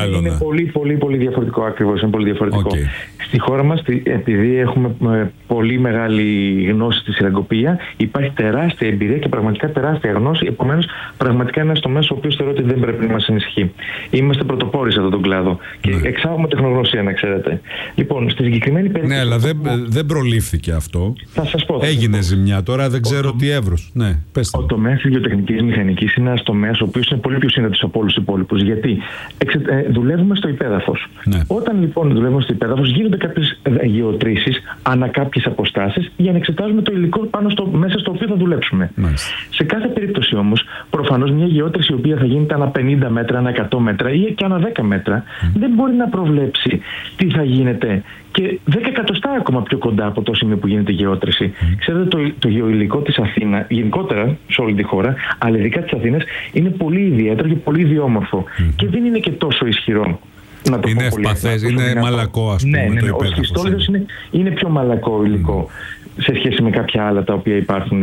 περιβάλλον. Είναι πολύ διαφορετικό, ακριβώς. Είναι πολύ διαφορετικό. Στη χώρα μας, επειδή έχουμε πολύ μεγάλη γνώση στη σειραγκοπία, υπάρχει τεράστια εμπειρία και πραγματικά τεράστια γνώση. Επομένως, πραγματικά είναι ένας τομέας ο οποίος θεωρώ ότι δεν πρέπει να μας ανησυχεί. Είμαστε πρωτοπόροι σε αυτόν τον κλάδο και εξάγουμε τεχνογνωσία, να ξέρετε. Λοιπόν, στη συγκεκριμένη περίπτωση. Ναι, αλλά δεν προλήφθηκε αυτό. Θα σας πω. Έγινε ζημιά, τώρα δεν ξέρω τι εύρος. Ναι, πέστε. Ο τομέας της γεωτεχνικής μηχανικής είναι ένας τομέας ο οποίος είναι πολύ πιο σύνδετος από όλους τους υπόλοιπους. Γιατί δουλεύουμε στο υπέδαφος. Ναι. Όταν λοιπόν δουλεύουμε στο υπέδαφος, γίνονται κάποιες γεωτρήσεις ανά κάποιες αποστάσεις για να εξετάζουμε το υλικό μέσα στο οποίο θα δουλέψουμε. Μάλιστα. Σε κάθε περίπτωση όμως, προφανώς μια γεώτρηση η οποία θα γίνεται ανά 50 μέτρα, ανά 100 μέτρα ή και ανά 10 μέτρα, δεν μπορεί να προβλέψει τι θα γίνεται και 10 εκατοστά ακόμα πιο κοντά από το σημείο που γίνεται η γεώτρηση. Ξέρετε, το γεωηλικό της Αθήνα, γενικότερα σε όλη τη χώρα, αλλά ειδικά της Αθήνας, είναι πολύ ιδιαίτερο και πολύ ιδιόμορφο. Και δεν είναι και τόσο ισχυρό. Είναι ευπαθές, είναι μαλακό, ας πούμε. Ναι, ο σχιστόλιθος είναι πιο μαλακό υλικό σε σχέση με κάποια άλλα τα οποία υπάρχουν.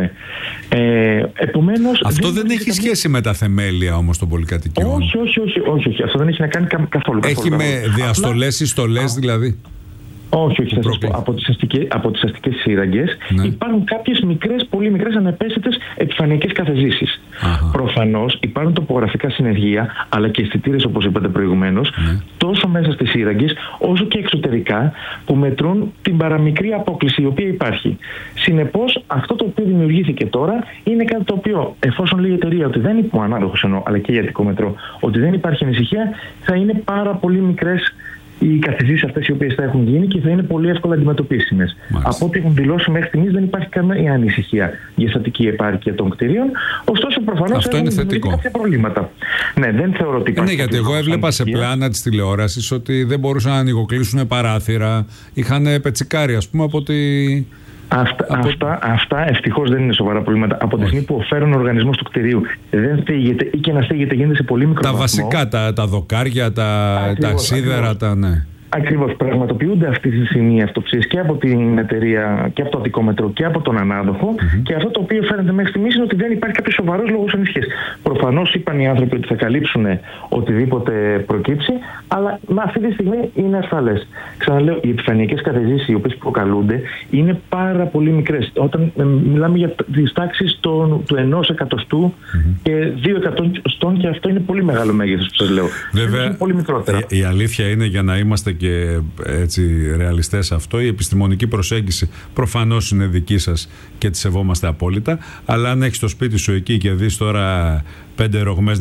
Επομένως, αυτό δεν έχει σχέση με τα θεμέλια όμως των πολυκατοικιών. Όχι. Αυτό δεν έχει να κάνει καθόλου. Έχει με διαστολές ή στολές δηλαδή. Όχι, θα σας πω. Από τις αστικές σύραγγες υπάρχουν κάποιες πολύ μικρές ανεπαίσθητες επιφανειακές καθεζήσεις. Προφανώς υπάρχουν τοπογραφικά συνεργεία, αλλά και αισθητήρες, όπως είπατε προηγουμένως, τόσο μέσα στις σύραγγες όσο και εξωτερικά, που μετρούν την παραμικρή απόκλιση η οποία υπάρχει. Συνεπώς, αυτό το οποίο δημιουργήθηκε τώρα είναι κάτι το οποίο, εφόσον λέει η εταιρεία ότι δεν είναι ανάδοχος αλλά και η Αττικόμετρο, ότι δεν υπάρχει ανησυχία, θα είναι πάρα πολύ μικρές οι καθεζήσεις αυτές οι οποίες θα έχουν γίνει και θα είναι πολύ εύκολα αντιμετωπίσιμες. Από ό,τι έχουν δηλώσει μέχρι στιγμής δεν υπάρχει καμία ανησυχία για στατική επάρκεια των κτηρίων. Ωστόσο, προφανώς έχουν δημιουργήσει κάποια προβλήματα. Ναι, δεν θεωρώ ότι υπάρχει. Ναι, γιατί εγώ έβλεπα σε πλάνα της τηλεόρασης ότι δεν μπορούσαν να ανοιγοκλείσουν παράθυρα. Είχαν πετσικάρει, ας πούμε, από τη. Αυτά ευτυχώς δεν είναι σοβαρά προβλήματα. Από τη στιγμή που ο φέρον οργανισμός του κτηρίου δεν θίγεται ή και να θίγεται γίνεται σε πολύ μικρό βαθμό. Βασικά, τα δοκάρια, τα σίδερα, ναι. Ακριβώς. Πραγματοποιούνται αυτή τη στιγμή αυτοψίες και από την εταιρεία και από το Αττικόμετρο και από τον ανάδοχο. Και αυτό το οποίο φαίνεται μέχρι στιγμής είναι ότι δεν υπάρχει κάποιος σοβαρός λόγος ανησυχίας. Προφανώς είπαν οι άνθρωποι ότι θα καλύψουν οτιδήποτε προκύψει, αλλά αυτή τη στιγμή είναι ασφαλές. Ξαναλέω, οι επιφανειακές καθεζήσεις οι οποίες προκαλούνται είναι πάρα πολύ μικρές. Όταν μιλάμε για τις τάξεις του 1 εκατοστού και 2 εκατοστών, και αυτό είναι πολύ μεγάλο μέγεθος που σας λέω. Βέβαια, είναι πολύ μικρότερα. Η αλήθεια είναι, για να είμαστε και έτσι ρεαλιστές αυτό, η επιστημονική προσέγγιση προφανώς είναι δική σας και τη σεβόμαστε απόλυτα, αλλά αν έχεις το σπίτι σου εκεί και δεις τώρα 5 ρογμές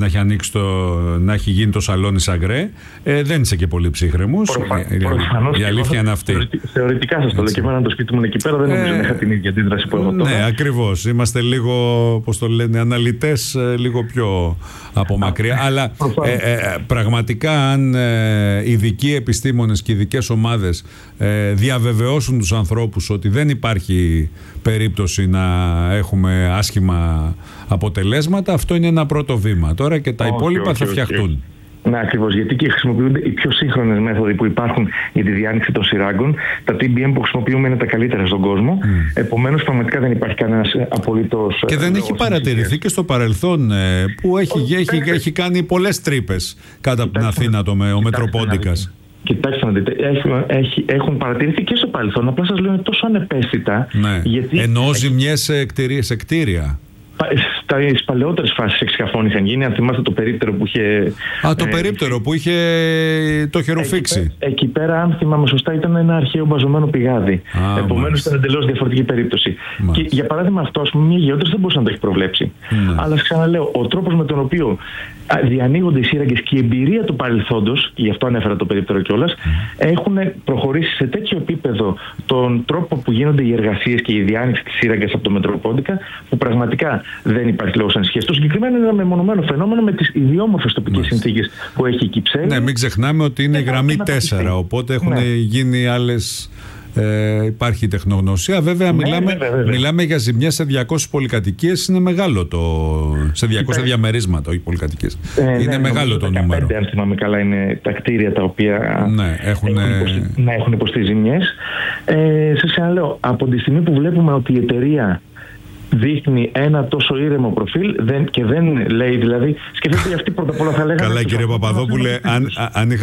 να έχει γίνει το σαλόνι σαγκρέ, δεν είσαι και πολύ ψύχρεμος. Η αλήθεια είναι αυτή. Θεωρητικά σας το λέω, και εμένα το σπίτι μου είναι εκεί πέρα, δεν νομίζω να είχα την ίδια αντίδραση που έχω τώρα. Ναι, ακριβώς. Είμαστε λίγο, πώς το λένε, αναλυτές, λίγο πιο από μακριά. Αλλά πραγματικά, αν ειδικοί επιστήμονες και ειδικές ομάδες διαβεβαιώσουν τους ανθρώπους ότι δεν υπάρχει περίπτωση να έχουμε άσχημα αποτελέσματα, αυτό είναι ένα πρώτο βήμα. Τώρα και τα υπόλοιπα θα φτιαχτούν. Ναι, ακριβώς. Γιατί και χρησιμοποιούνται οι πιο σύγχρονες μέθοδοι που υπάρχουν για τη διάνοιξη των σειράγγων. Τα TBM που χρησιμοποιούμε είναι τα καλύτερα στον κόσμο. Επομένως, πραγματικά δεν υπάρχει κανένας απολύτως. Και δεν έχει παρατηρηθεί και στο παρελθόν που έχει κάνει πολλές τρύπες κάτω από την Αθήνα ο Μετροπόντικας. Κοιτάξτε να δείτε, έχουν παρατηρηθεί και στο παρελθόν. Απλά σας λέω είναι τόσο ανεπαίσθητα. Ναι. Εννοώ ζημιές σε κτίρια. Στις παλαιότερες φάσεις εξκαφών είχαν γίνει. Αν θυμάστε το περίπτερο που είχε. Το περίπτερο που είχε το χεροφήξει. Εκεί πέρα, αν θυμάμαι σωστά, ήταν ένα αρχαίο μπαζωμένο πηγάδι. Επομένως ήταν εντελώς διαφορετική περίπτωση. Και για παράδειγμα, αυτό, ας πούμε, μια γεώτρηση δεν μπορούσε να το έχει προβλέψει. Αλλά ξαναλέω, ο τρόπος με τον οποίο διανοίγονται οι σύραγγες και η εμπειρία του παρελθόντος, γι' αυτό ανέφερα το περίπτερο κιόλας, έχουν προχωρήσει σε τέτοιο επίπεδο τον τρόπο που γίνονται οι εργασίες και η διάνοιξη της σύραγγας από το Μετροπόντικα, που πραγματικά δεν υπάρχει λόγος ανησυχίας. Το συγκεκριμένο είναι ένα μεμονωμένο φαινόμενο με τις ιδιόμορφες τοπικές συνθήκες που έχει η Κυψέλη. Ναι, μην ξεχνάμε ότι είναι η γραμμή 4, οπότε έχουν γίνει άλλες. Υπάρχει τεχνογνωσία. Βέβαια, μιλάμε για ζημιές σε 200 πολυκατοικίες. Είναι μεγάλο σε 200 διαμερίσματα, όχι πολυκατοικίες. Είναι μεγάλο το νούμερο. Αν θυμάμαι καλά, είναι τα κτίρια τα οποία έχουν υποστεί ζημιές. Σας ξαναλέω, από τη στιγμή που βλέπουμε ότι η εταιρεία δείχνει ένα τόσο ήρεμο προφίλ και δεν λέει, δηλαδή, σκεφτείτε, αυτοί πρώτα απ' όλα θα λέγανε. Καλά, κύριε Παπαδόπουλε, αν